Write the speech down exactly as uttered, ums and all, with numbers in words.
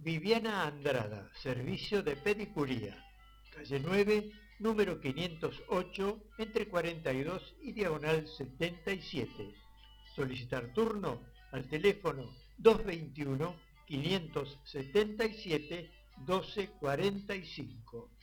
Viviana Andrada, servicio de pedicuría, calle nueve, número quinientos ocho, entre cuarenta y dos y diagonal setenta y siete. Solicitar turno al teléfono doscientos veintiuno, quinientos setenta y siete, doce cuarenta y cinco.